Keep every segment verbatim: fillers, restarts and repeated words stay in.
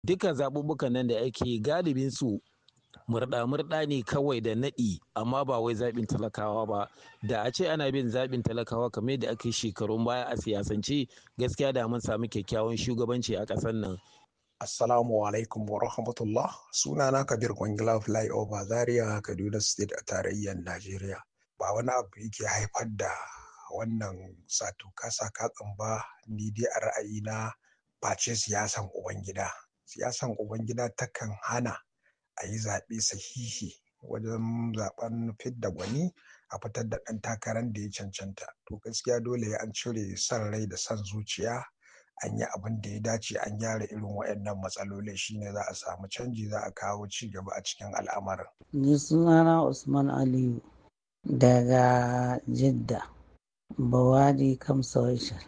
Duka zaɓuɓɓukan nan da ake yi galibinsu murɗa-murɗa ne kawai da naɗi, amma ba wai zaɓin talakawa ba. Da a ce ana bin zaɓin talakawa kamar yadda aka yi shekarun baya a siyasance, gaskiya da mun samu kyakkyawan shugabanci a ƙasar nan. Assalamu alaikum wa rahmatullah. Sunana Kabir Kwangila Flyover Zaria, Kaduna State a tarayyar Najeriya. Ba wani abu yake haifar da wannan sato kasa katsin ba, ni dai a ra'ayina face siyasan Ubangida. Siyasan Ubangida takan hana a yi zaɓe sahihi wajen zaɓen fidda gwani a fitar da ɗan takarar da ya cancanta. To gaskiya dole an cire son rai da son zuciya, an yi abin da ya dace, an gyara irin waɗannan matsalolin, shine za a samu canji, za a kawo ci gaba a cikin al'amarin. Ni sunana Usman Aliyu daga Jidda, Bawadi Kamsawashar.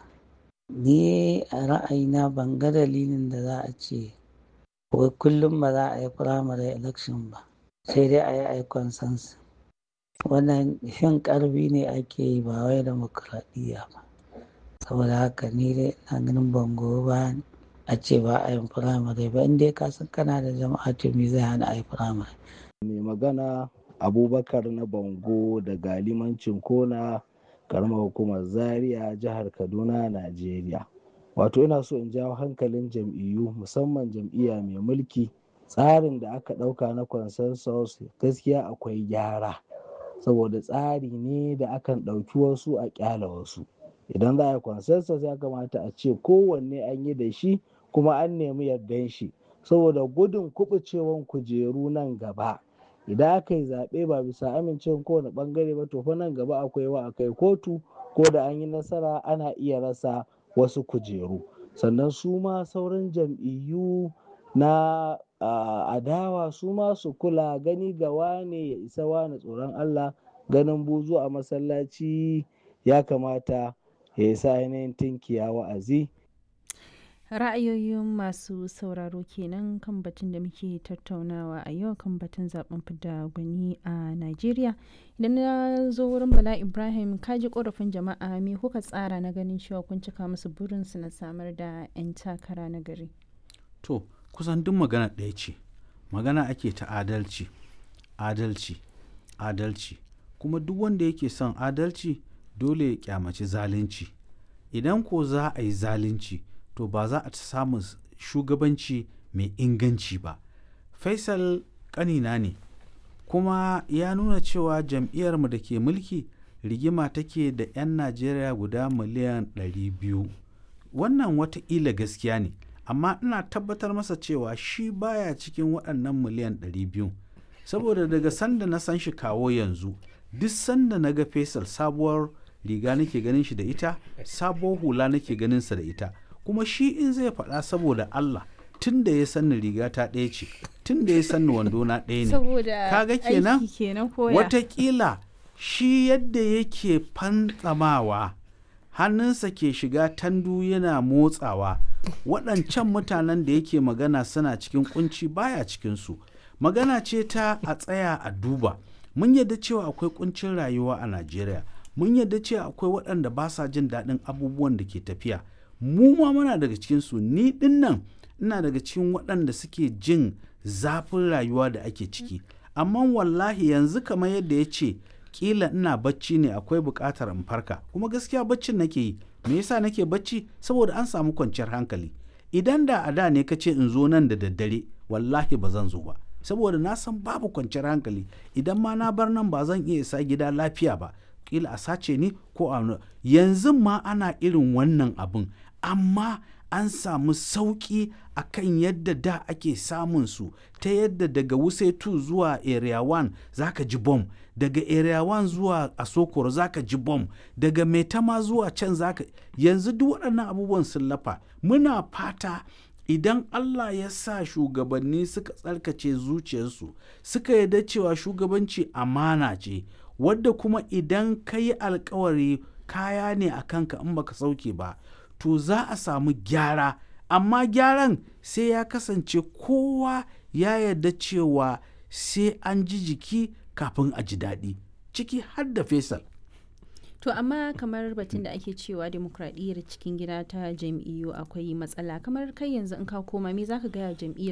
Ni a ra'ayina ban ga dalilin da za a ce wai kullum ba za a yi primary election ba, sai dai a yi a yi consensus. Wannan fin ƙarfi ne ake yi, ba wai demokradiyya ba. Saboda haka ni dai ina ganin bango ba a ce ba a yin firamare ba, in dai ka san kana da jama'a to me zai hana a yi firamare. Mai magana Abubakar na Bango daga limancin Kona, karamar hukumar Zaria, jihar Kaduna, Najeriya. Wato ina so in jawo hankalin jam'iyyu, musamman jam'iyya mai mulki. Tsarin da aka ɗauka na consensus gaskiya akwai gyara, saboda tsari ne da akan ɗauki wasu a ƙyala wasu. Idan za a yi consensus ya kamata a ce kowanne an yi da shi kuma an nemi yardan shi, saboda gudun kuɓucewan kujeru nan gaba. Idan aka yi zaɓe ba bisa amincewan kowane ɓangare ba, to fa nan gaba akwai wa akai kotu, ko da an yi nasara ana iya rasa wasu kujeru. Sannan su ma sauran jam'iyyu na uh, adawa su ma su kula, gani ga wane ya isa wane tsoron Allah, ganin buzu a masallaci ya kamata ya isa ainihin tinkiya wa'azi. Ra'ayoyin masu sauraro kenan kan batun da muke tattaunawa a yau, kan batun zaben fidda gwani a Najeriya. Idan na zo wurin Bala Ibrahim, kaji korafin jama'a, me kuka tsara na ganin cewa kun cika musu burinsu na samar da 'yan takara na gari? To, kusan duk magana ɗaya ce. Magana ake ta adalci, adalci, adalci. Kuma duk wanda yake son adalci dole ya kyamaci zalunci. Idan ko za a yi zalunci, to ba za a samu shugabanci mai inganci ba. Faisal ƙanina ne, kuma ya nuna cewa jam'iyyarmu da ke mulki rigima take da 'yan Najeriya guda miliyan ɗari biyu. Wannan wataƙila gaskiya ne, amma ina tabbatar masa cewa shi baya cikin waɗannan miliyan ɗari biyu. Saboda daga sanda na san shi kawo yanzu, duk sanda na ga Faisal sabuwar riga nake ganin shi da ita, sabuwar hula nake ganin sa da ita. Kuma shi in zai faɗa saboda Allah, tun da ya sanni riga ta ɗaya ce, tun da ya sanni wando na ɗaya ne. Saboda kaga kenan aiki kenan koya. Watakila shi yadda yake fantsamawa, hannunsa ke shiga tandu yana motsawa, waɗancan mutanen da yake magana suna cikin kunci baya cikinsu. Magana ce ta a tsaya a duba. Mun yadda cewa akwai kuncin rayuwa a Najeriya. Mun yadda cewa akwai waɗanda ba sa jin daɗin abubuwan da ke tafiya. Mu ma muna daga cikinsu. Ni ɗin nan ina daga cikin waɗanda suke jin zafin rayuwa da ake ciki. Amma wallahi yanzu kamar yadda ya ce, ƙila ina bacci ne, akwai buƙatar in farka. Kuma gaskiya baccin nake yi. Me yasa nake bacci? Saboda an samu kwanciyar hankali. Idan da a da ne ka ce in zo nan da daddare, wallahi ba zan zo ba. Saboda na san babu kwanciyar hankali. Idan ma na bar nan ba zan iya isa gida lafiya ba. Kila a sace ni ko a yanzu ma ana irin wannan abin, amma an samu sauƙi a kan yadda da ake samun su, ta yadda daga Wuse two zuwa Area one za ka ji bom, daga Area one zuwa Asokoro za ka ji bom, daga Maitama zuwa can za ka, yanzu duk waɗannan abubuwan sun lafa. Muna fata idan Allah ya sa shugabanni suka tsarkace zuciyarsu, suka yarda cewa shugabanci amana ce, wadda kuma idan ka yi alkawari kaya ne a kanka in baka sauke ba, to za a samu gyara. Amma gyaran sai ya kasance kowa ya yarda cewa sai an ji jiki kafin a ji daɗi, ciki har da Faisal. To amma kamar batun da ake cewa demokradiyyar cikin gida ta jam'iyyu akwai matsala, kamar kai yanzu in ka koma me zaka gaya jam'iyyar